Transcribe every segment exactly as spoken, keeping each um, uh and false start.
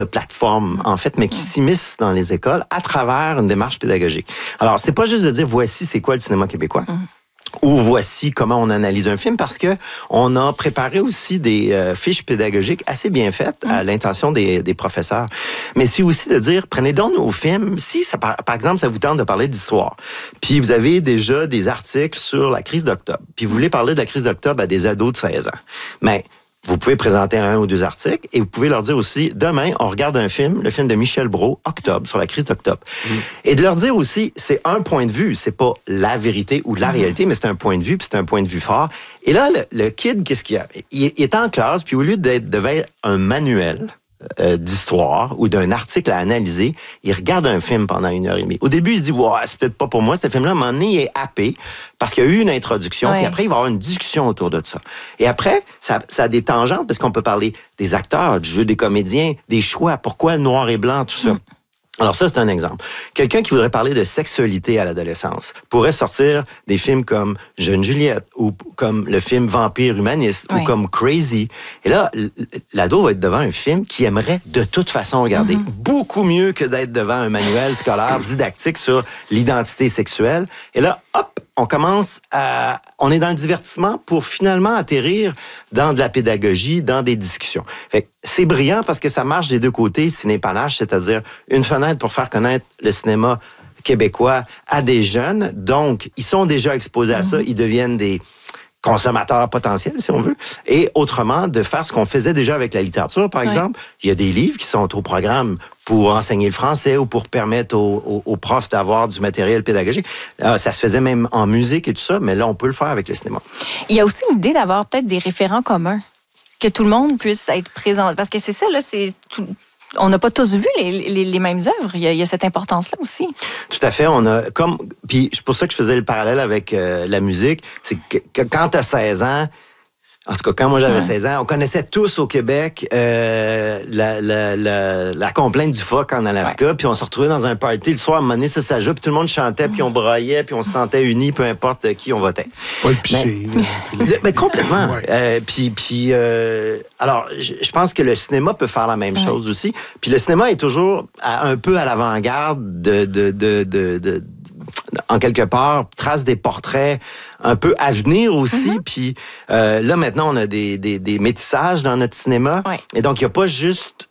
de plateformes, en fait, mais qui s'immiscent dans les écoles à travers une démarche pédagogique. Alors, c'est pas juste de dire, voici c'est quoi le cinéma québécois. Mm. Ou voici comment on analyse un film, parce que on a préparé aussi des euh, fiches pédagogiques assez bien faites à l'intention des, des professeurs. Mais c'est aussi de dire, prenez donc nos films, si ça, par, par exemple, ça vous tente de parler d'histoire, puis vous avez déjà des articles sur la crise d'octobre, puis vous voulez parler de la crise d'octobre à des ados de seize ans, mais vous pouvez présenter un ou deux articles et vous pouvez leur dire aussi, demain, on regarde un film, le film de Michel Brault, Octobre, sur la crise d'octobre. Mmh. Et de leur dire aussi, c'est un point de vue, c'est pas la vérité ou la mmh. réalité, mais c'est un point de vue, puis c'est un point de vue fort. Et là, le, le kid, qu'est-ce qu'il y a? Il, il est en classe, puis au lieu d'être devant un manuel euh, d'histoire ou d'un article à analyser, il regarde un film pendant une heure et demie. Au début, il se dit, wow, c'est peut-être pas pour moi, ce film-là, à un moment donné, il est happé, parce qu'il y a eu une introduction, ouais. puis après, il va y avoir une discussion autour de ça. Et après, ça, ça a des tangentes, parce qu'on peut parler des acteurs, du jeu des comédiens, des choix, pourquoi le noir et blanc, tout ça. Mm. Alors ça, c'est un exemple. Quelqu'un qui voudrait parler de sexualité à l'adolescence pourrait sortir des films comme Jeune Juliette, ou comme le film Vampire humaniste, ouais. ou comme Crazy. Et là, l'ado va être devant un film qu'il aimerait de toute façon regarder. Mm-hmm. Beaucoup mieux que d'être devant un manuel scolaire didactique sur l'identité sexuelle. Et là, hop, on commence à... On est dans le divertissement pour finalement atterrir dans de la pédagogie, dans des discussions. Fait que c'est brillant parce que ça marche des deux côtés, ciné-panache, c'est-à-dire une fenêtre pour faire connaître le cinéma québécois à des jeunes. Donc, ils sont déjà exposés à ça, ils deviennent des consommateurs potentiels, si on veut. Et autrement, de faire ce qu'on faisait déjà avec la littérature, par exemple. Ouais. Il y a des livres qui sont au programme pour enseigner le français ou pour permettre aux, aux, aux profs d'avoir du matériel pédagogique. Euh, ça se faisait même en musique et tout ça, mais là, on peut le faire avec le cinéma. Il y a aussi l'idée d'avoir peut-être des référents communs, que tout le monde puisse être présent. Parce que c'est ça, là, c'est... Tout... On n'a pas tous vu les, les, les mêmes œuvres. Il y, a, il y a cette importance-là aussi. Tout à fait. On a comme puis c'est pour ça que je faisais le parallèle avec euh, la musique. C'est que, que quand tu as seize ans, en tout cas, quand moi j'avais ouais. seize ans, on connaissait tous au Québec euh, la, la, la, la complainte du phoque en Alaska, ouais. puis on se retrouvait dans un party le soir, à un moment donné, ça, ça joue, puis tout le monde chantait, puis on braillait, puis on se sentait unis, peu importe qui on votait. Pas le piché. Mais, mais complètement. Ouais. Euh, puis, puis euh, alors, je pense que le cinéma peut faire la même ouais. chose aussi. Puis le cinéma est toujours à, un peu à l'avant-garde de... de, de, de, de en quelque part, trace des portraits un peu à venir aussi. Mm-hmm. Puis euh, là, maintenant, on a des, des, des métissages dans notre cinéma. Ouais. Et donc, il n'y a pas juste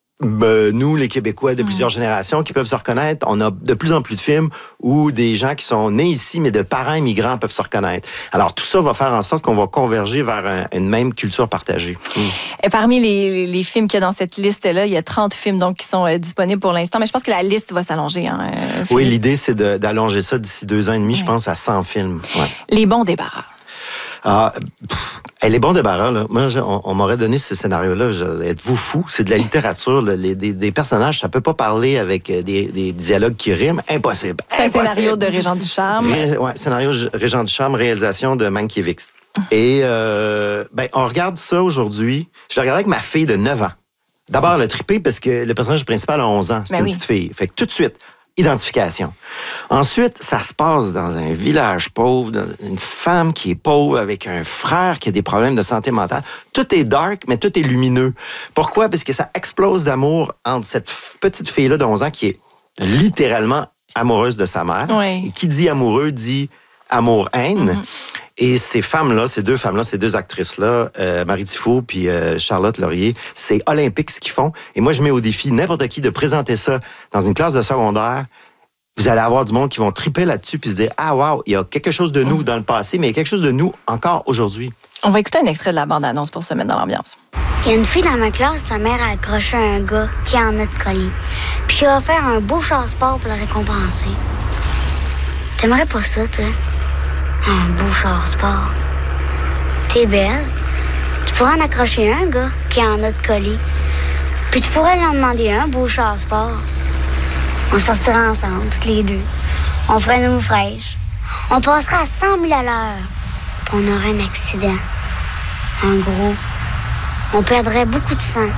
euh, nous, les Québécois de plusieurs mm-hmm. générations, qui peuvent se reconnaître. On a de plus en plus de films où des gens qui sont nés ici, mais de parents immigrants, peuvent se reconnaître. Alors, tout ça va faire en sorte qu'on va converger vers un, une même culture partagée. Mm. Et parmi les, les films qu'il y a dans cette liste-là, il y a trente films donc, qui sont euh, disponibles pour l'instant, mais je pense que la liste va s'allonger. Hein, euh, oui, l'idée, c'est de, d'allonger ça d'ici deux ans et demi, ouais. je pense, à cent films. Ouais. Les bons débarras. Ah, pff, hey, les bons débarras, là, moi, je, on, on m'aurait donné ce scénario-là. Je, êtes-vous fou? C'est de la littérature. Là, les, des, des personnages, ça peut pas parler avec des, des dialogues qui riment. Impossible. C'est Impossible. un scénario de Régent Ducharme. Ré, ouais, scénario Régent Ducharme, réalisation de Mankiewicz. Et euh, ben, on regarde ça aujourd'hui. Je le regardais avec ma fille de neuf ans. D'abord, elle a trippé parce que le personnage principal a onze ans. C'est ben une oui. petite fille. Fait que tout de suite, identification. Ensuite, ça se passe dans un village pauvre, dans une femme qui est pauvre, avec un frère qui a des problèmes de santé mentale. Tout est dark, mais tout est lumineux. Pourquoi? Parce que ça explose d'amour entre cette petite fille-là de onze ans qui est littéralement amoureuse de sa mère. Oui. Et qui dit amoureux dit amour-haine. Mm-hmm. Et ces femmes-là, ces deux femmes-là, ces deux actrices-là, euh, Marie Tifo puis euh, Charlotte Laurier, c'est olympique ce qu'ils font. Et moi, je mets au défi n'importe qui de présenter ça dans une classe de secondaire. Vous allez avoir du monde qui vont triper là-dessus puis se dire « Ah, wow, il y a quelque chose de nous dans le passé, mais il y a quelque chose de nous encore aujourd'hui. » On va écouter un extrait de la bande-annonce pour se mettre dans l'ambiance. Il y a une fille dans ma classe, sa mère a accroché un gars qui en a de colis. Puis il a offert un beau char-sport pour le récompenser. T'aimerais pas ça, toi? Un beau char-sport. T'es belle. Tu pourrais en accrocher un, gars, qui en a de colis. Puis tu pourrais lui en demander un beau char-sport. On sortirait ensemble, toutes les deux. On ferait une eau fraîche. On passerait à cent mille à l'heure. Puis on aurait un accident. Un gros. On perdrait beaucoup de sang.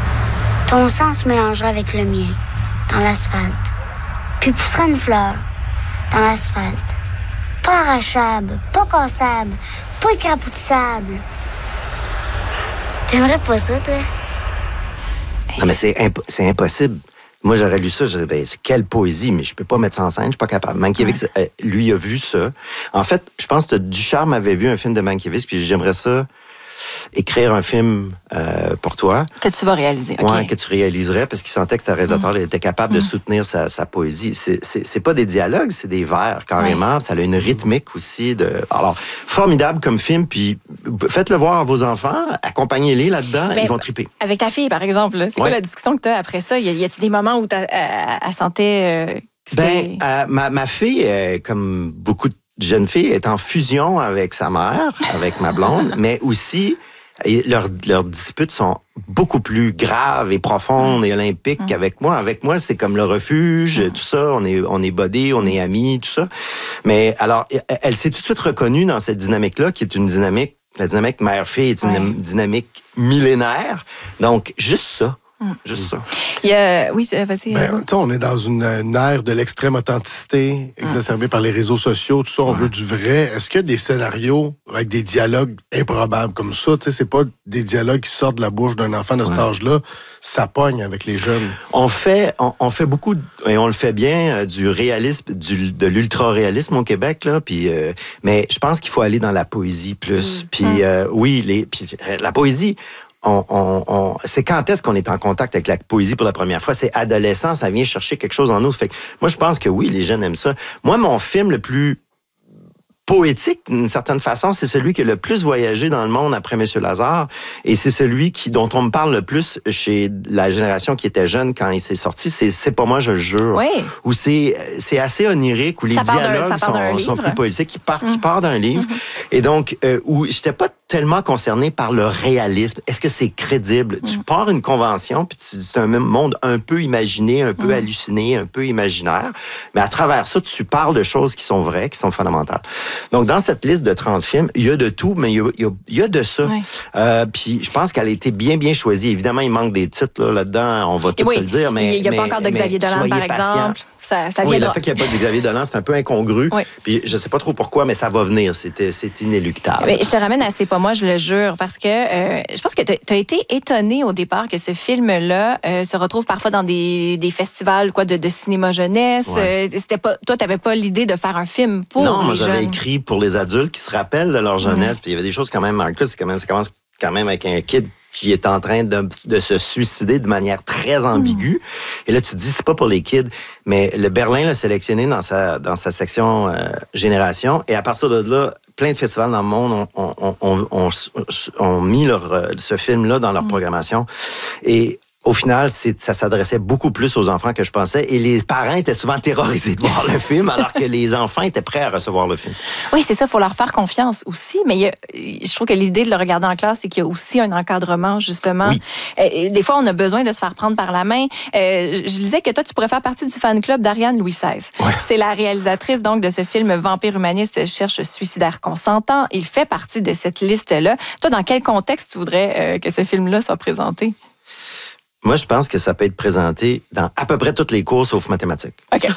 Ton sang se mélangerait avec le mien, dans l'asphalte. Puis pousserait une fleur, dans l'asphalte. Pas arrachable, pas cassable, pas écrapoussable. T'aimerais pas ça, toi? Non, mais c'est, imp- c'est impossible. Moi, j'aurais lu ça, je disais, ben, c'est quelle poésie, mais je peux pas mettre ça en scène, je suis pas capable. Mankiewicz, ouais. euh, lui, a vu ça. En fait, je pense que Ducharme avait vu un film de Mankiewicz, puis j'aimerais ça écrire un film euh, pour toi. Que tu vas réaliser. Oui, okay. que tu réaliserais, parce qu'il sentait que ce réalisateur mmh. était capable mmh. de soutenir sa, sa poésie. C'est, c'est, c'est pas des dialogues, c'est des vers, carrément. Ouais. Ça a une rythmique aussi. De... Alors, formidable comme film, puis faites-le voir à vos enfants, accompagnez-les là-dedans, ben, ils vont triper. Avec ta fille, par exemple, là, c'est ouais. quoi la discussion que tu as après ça? Y a-t-il des moments où elle sentait... Euh, ben, euh, ma, ma fille, euh, comme beaucoup de jeune fille est en fusion avec sa mère, avec ma blonde, mais aussi, leurs, leurs disputes sont beaucoup plus graves et profondes et olympiques mmh. qu'avec moi. Avec moi, c'est comme le refuge, mmh. tout ça, on est, on est bodés, on est amis, tout ça. Mais alors, elle s'est tout de suite reconnue dans cette dynamique-là, qui est une dynamique, la dynamique mère-fille est une ouais. dynamique millénaire. Donc, juste ça. Juste ça. Il y a... Oui, vas-y. Ben, on est dans une, une ère de l'extrême authenticité exacerbée mm. par les réseaux sociaux, tout ça, on ouais. veut du vrai. Est-ce qu'il y a des scénarios avec des dialogues improbables comme ça? Tu sais, c'est pas des dialogues qui sortent de la bouche d'un enfant de ouais. cet âge-là. Ça pogne avec les jeunes. On fait, on, on fait beaucoup, et on le fait bien, du réalisme, du, de l'ultra-réalisme au Québec, là. Puis, euh, mais je pense qu'il faut aller dans la poésie plus. Mm. Puis, euh, oui, les, puis, la poésie... On, on, on, c'est quand est-ce qu'on est en contact avec la poésie pour la première fois? C'est adolescent, ça vient chercher quelque chose en nous. Fait que moi, je pense que oui, les jeunes aiment ça. Moi, mon film le plus poétique, d'une certaine façon, c'est celui qui a le plus voyagé dans le monde après Monsieur Lazare, et c'est celui qui, dont on me parle le plus chez la génération qui était jeune quand il s'est sorti, c'est C'est pas moi, je le jure. Oui. Où c'est, c'est assez onirique, où les dialogues sont, sont plus poétiques, qui part, mmh. qui part d'un livre, mmh. et donc, euh, où j'étais pas tellement concerné par le réalisme. Est-ce que c'est crédible? Mmh. Tu pars une convention, puis tu, c'est un même monde un peu imaginé, un peu mmh. halluciné, un peu imaginaire, mais à travers ça, tu parles de choses qui sont vraies, qui sont fondamentales. Donc, dans cette liste de trente films, il y a de tout, mais il y a, il y a, il y a de ça. Oui. Euh, puis, je pense qu'elle a été bien, bien choisie. Évidemment, il manque des titres là, là-dedans, on va tout oui, se le dire, mais... Il n'y a mais, pas encore de Xavier Dolan, par exemple. Ça, ça oui, le fait qu'il n'y ait pas de Xavier Dolan, c'est un peu incongru. Oui. Puis, je ne sais pas trop pourquoi, mais ça va venir. C'est, c'est inéluctable. Mais je te ramène à C'est pas moi, je le jure, parce que euh, je pense que tu as été étonné au départ que ce film-là euh, se retrouve parfois dans des, des festivals quoi, de, de cinéma jeunesse. Ouais. Euh, c'était pas, toi, tu n'avais pas l'idée de faire un film pour non, les moi, jeunes. j'avais écrit pour les adultes qui se rappellent de leur jeunesse. Mmh. Puis il y avait des choses quand même... En c'est quand même, ça commence quand même avec un kid qui est en train de, de se suicider de manière très ambiguë. Mmh. Et là, tu te dis, c'est pas pour les kids. Mais le Berlin l'a sélectionné dans sa, dans sa section euh, Génération. Et à partir de là, plein de festivals dans le monde ont, ont, ont, ont, ont mis leur, ce film-là dans leur mmh. programmation. Et au final, c'est, ça s'adressait beaucoup plus aux enfants que je pensais. Et les parents étaient souvent terrorisés de voir le film, alors que les enfants étaient prêts à recevoir le film. Oui, c'est ça. Il faut leur faire confiance aussi. Mais il y a, je trouve que l'idée de le regarder en classe, c'est qu'il y a aussi un encadrement, justement. Oui. Et des fois, on a besoin de se faire prendre par la main. Euh, je disais que toi, tu pourrais faire partie du fan club d'Ariane Louis seize. Ouais. C'est la réalisatrice donc de ce film Vampire humaniste cherche suicidaire consentant. Il fait partie de cette liste-là. Toi, dans quel contexte tu voudrais euh, que ce film-là soit présenté? Moi, je pense que ça peut être présenté dans à peu près toutes les cours sauf mathématiques. OK.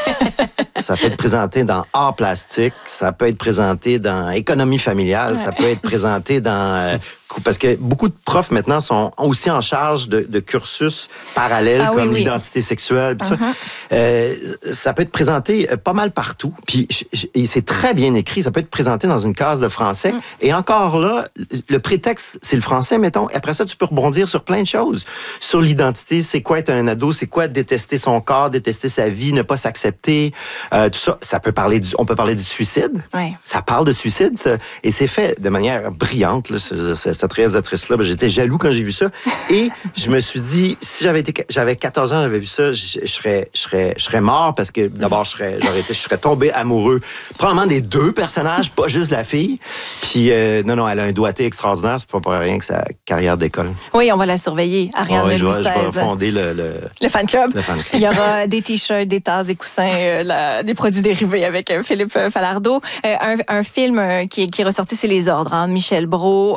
Ça peut être présenté dans art plastique, ça peut être présenté dans économie familiale, ouais. ça peut être présenté dans... Euh, parce que beaucoup de profs maintenant sont aussi en charge de, de cursus parallèles ah, comme oui, oui. l'identité sexuelle. Uh-huh. Ça. Euh, ça peut être présenté pas mal partout. Puis et c'est très bien écrit. Ça peut être présenté dans une case de français. Uh-huh. Et encore là, le prétexte, c'est le français, mettons. Et après ça, tu peux rebondir sur plein de choses. Sur l'identité, c'est quoi être un ado, c'est quoi détester son corps, détester sa vie, ne pas s'accepter. Euh, tout ça, ça peut parler du, on peut parler du suicide. Ouais. Ça parle de suicide. Ça, et c'est fait de manière brillante. Là, c'est, c'est, cette réalisatrice-là, ben, j'étais jaloux quand j'ai vu ça. Et je me suis dit, si j'avais été, j'avais quatorze ans, j'avais vu ça, je, je serais, je serais, je serais mort parce que d'abord, je serais, j'aurais été, je serais tombé amoureux, probablement des deux personnages, pas juste la fille. Puis euh, non, non, elle a un doigté extraordinaire, c'est pas pour rien que sa carrière d'école. Oui, on va la surveiller. Ariane ouais, Louis seize. Je vais fonder le, le, le fan club. Le fan club. Il y aura des t-shirts, des tasses, des coussins, euh, la, des produits dérivés avec euh, Philippe Falardeau. Euh, un, un film euh, qui, qui est ressorti, c'est Les Ordres, hein, Michel Brault, euh,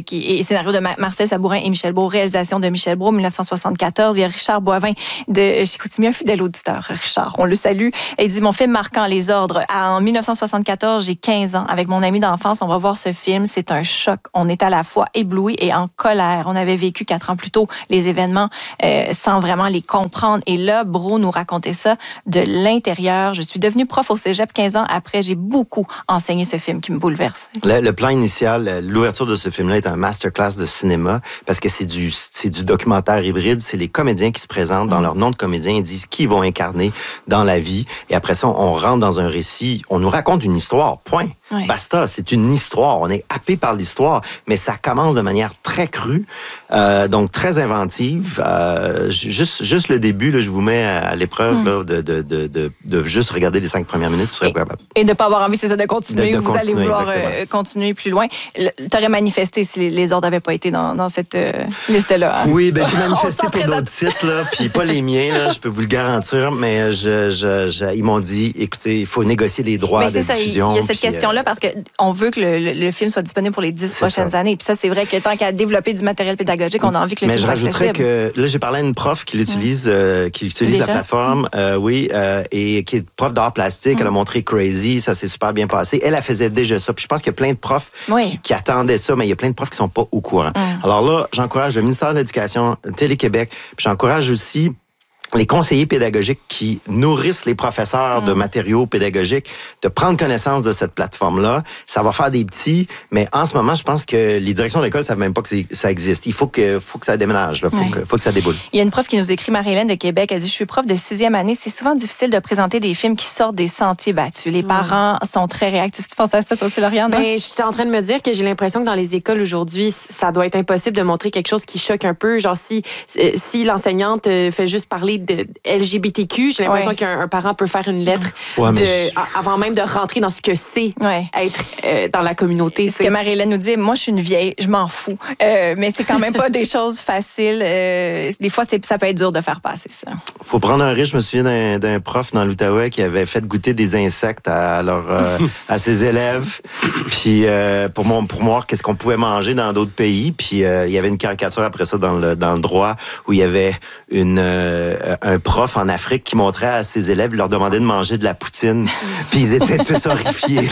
qui, et scénario de Marcel Sabourin et Michel Brault, réalisation de Michel Brault, dix-neuf cent soixante-quatorze. Il y a Richard Boivin de Chicoutimi, un fidèle auditeur, Richard. On le salue. Et il dit, mon film marquant, Les Ordres. En dix-neuf cent soixante-quatorze, j'ai quinze ans. Avec mon ami d'enfance, on va voir ce film. C'est un choc. On est à la fois ébloui et en colère. On avait vécu quatre ans plus tôt les événements euh, sans vraiment les comprendre. Et là, Brault nous racontait ça de l'intérieur. Je suis devenue prof au cégep quinze ans après. J'ai beaucoup enseigné ce film qui me bouleverse. Le, le plan initial, l'ouverture de ce film-là est un masterclass de cinéma parce que c'est du, c'est du documentaire hybride. C'est les comédiens qui se présentent dans leur nom de comédien et disent qui ils vont incarner dans la vie. Et après ça, on rentre dans un récit. On nous raconte une histoire, point. Oui. Basta, c'est une histoire. On est happé par l'histoire, mais ça commence de manière très crue, euh, donc très inventive. Euh, juste, juste le début, là, je vous mets à l'épreuve mm. là, de, de, de, de, de juste regarder les cinq premières minutes. Et, et de ne pas avoir envie, c'est ça, de continuer. De, de vous continuer, allez vouloir euh, continuer plus loin. Tu aurais manifesté si les, les ordres n'avaient pas été dans, dans cette euh, liste-là. Hein? Oui, ben, j'ai manifesté pour d'autres titres, là, puis pas les miens, là, je peux vous le garantir, mais je, je, je, ils m'ont dit, écoutez, il faut négocier les droits mais de ça, diffusion. Il y a cette question-là parce qu'on veut que le, le, le film soit disponible pour les dix prochaines ça. années. Puis ça, c'est vrai que tant qu'à développer du matériel pédagogique, on a envie que le mais film soit accessible. Mais je rajouterais que, là, j'ai parlé à une prof qui l'utilise, mmh. euh, qui utilise Déjà? la plateforme, euh, oui, euh, et qui est prof d'art plastique. Mmh. Elle a montré Crazy, ça s'est super bien passé. Elle, elle faisait déjà ça. Puis je pense qu'il y a plein de profs oui. qui, qui attendaient ça, mais il y a plein de profs qui sont pas au courant. Mmh. Alors là, j'encourage le ministère de l'Éducation, Télé-Québec, puis j'encourage aussi les conseillers pédagogiques qui nourrissent les professeurs mmh. de matériaux pédagogiques de prendre connaissance de cette plateforme-là. Ça va faire des petits, mais en ce moment, je pense que les directions de l'école ne savent même pas que ça existe. Il faut que, faut que ça déménage, il faut, ouais. que, faut que ça déboule. Il y a une prof qui nous écrit, Marie-Hélène de Québec, elle dit « Je suis prof de sixième année. C'est souvent difficile de présenter des films qui sortent des sentiers battus. Les mmh. parents sont très réactifs. » Tu penses à ça, toi aussi, Lauriane? Ben, je suis en train de me dire que j'ai l'impression que dans les écoles aujourd'hui, ça doit être impossible de montrer quelque chose qui choque un peu. Genre, si, si l'enseignante fait juste parler de L G B T Q, j'ai l'impression ouais. qu'un parent peut faire une lettre ouais, de, je... avant même de rentrer dans ce que c'est ouais. être euh, dans la communauté. C'est ce que Marie-Hélène nous dit, moi je suis une vieille, je m'en fous. Euh, mais c'est quand même pas des choses faciles. Euh, des fois, ça peut être dur de faire passer ça. Faut prendre un risque. Je me souviens d'un, d'un prof dans l'Outaouais qui avait fait goûter des insectes à, leur, euh, à ses élèves. Puis euh, pour, moi, pour voir qu'est-ce qu'on pouvait manger dans d'autres pays. Puis euh, il y avait une caricature après ça dans le, dans le droit où il y avait une, euh, un prof en Afrique qui montrait à ses élèves, il leur demandait de manger de la poutine, puis ils étaient tous horrifiés.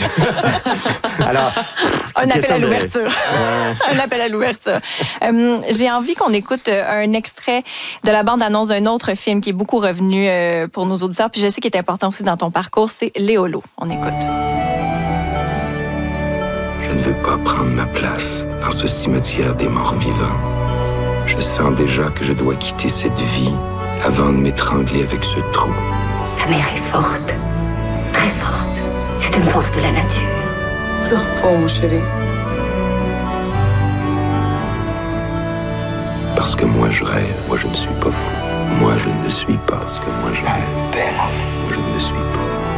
Alors, un appel à l'ouverture. De... Ouais. un appel à l'ouverture. Euh, j'ai envie qu'on écoute un extrait de la bande-annonce d'un autre film qui est beaucoup revenu euh, pour nos auditeurs, puis je sais qu'il est important aussi dans ton parcours, c'est Léolo. On écoute. Je ne veux pas prendre ma place dans ce cimetière des morts vivants. Je sens déjà que je dois quitter cette vie avant de m'étrangler avec ce trou. Ta mère est forte, très forte. C'est une force de la nature. Pleure pas, mon chéri. Parce que moi je rêve, moi je ne suis pas fou. Moi je ne le suis pas, parce que moi je rêve. Belle âme. Moi je ne le suis pas.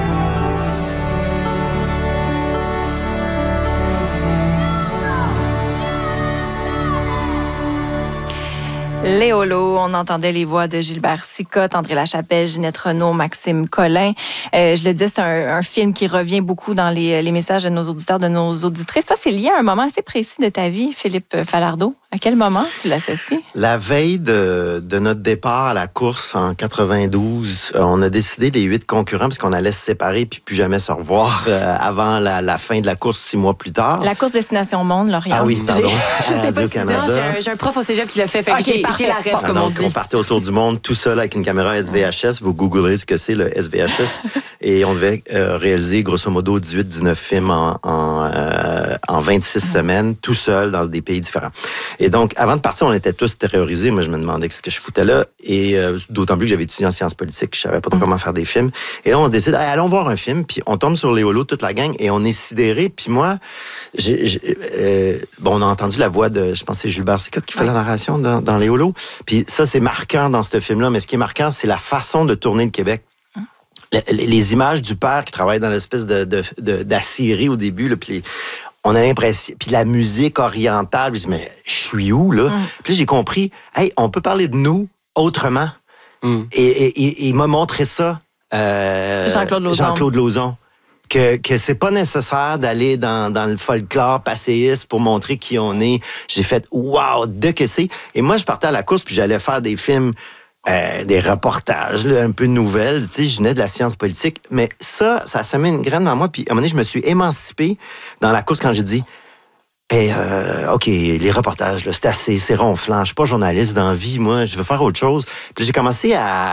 Léolo, on entendait les voix de Gilbert Sicotte, André Lachapelle, Ginette Renaud, Maxime Collin. Euh, je le disais, c'est un, un film qui revient beaucoup dans les, les messages de nos auditeurs, de nos auditrices. Toi, c'est lié à un moment assez précis de ta vie, Philippe Falardeau. À quel moment tu l'associes? La veille de, de notre départ à la course en quatre-vingt-douze, on a décidé, les huit concurrents, parce qu'on allait se séparer puis plus jamais se revoir euh, avant la, la fin de la course six mois plus tard. La course Destination Monde, Lauriane. Ah oui, pardon. Je ne sais pas si non, j'ai, un, j'ai un prof au cégep qui l'a fait. fait okay, j'ai, j'ai la rêve, bon, comme donc, on dit. On partait autour du monde tout seul avec une caméra S V H S. Vous googlerez ce que c'est, le S V H S. Et on devait euh, réaliser, grosso modo, dix-huit dix-neuf films en, en, euh, en vingt-six mm. semaines, tout seul, dans des pays différents. Et donc, avant de partir, on était tous terrorisés. Moi, je me demandais ce que je foutais là. Et euh, d'autant plus que j'avais étudié en sciences politiques, je savais pas trop mm. comment faire des films. Et là, on décide, hey, allons voir un film. Puis on tombe sur Léolo, toute la gang, et on est sidérés. Puis moi, j'ai, j'ai, euh, bon, on a entendu la voix de, je pense que c'est Gilbert Sicotte qui fait ouais. la narration dans, dans Léolo. Puis ça, c'est marquant dans ce film-là. Mais ce qui est marquant, c'est la façon de tourner le Québec. Mm. Les, les images du père qui travaille dans l'espèce de, de, de, d'Assyrie au début, là, puis les, on a l'impression... Puis la musique orientale, je dis, mais je suis où, là? Mm. Puis là, j'ai compris, hey, on peut parler de nous autrement. Mm. Et, et, et il m'a montré ça. Euh, Jean-Claude Lauzon. Jean-Claude Lauzon. que, que c'est pas nécessaire d'aller dans, dans le folklore passéiste pour montrer qui on est. J'ai fait, wow, de que c'est. Et moi, je partais à la course, puis j'allais faire des films, euh, des reportages, là, un peu nouvelles. Tu sais, je venais de la science politique. Mais ça, ça a semé une graine dans moi. Puis à un moment donné, je me suis émancipé dans la course quand j'ai dit, hey, euh, OK, les reportages, là, c'est assez, c'est ronflant. Je suis pas journaliste dans la vie, moi. Je veux faire autre chose. Puis j'ai commencé à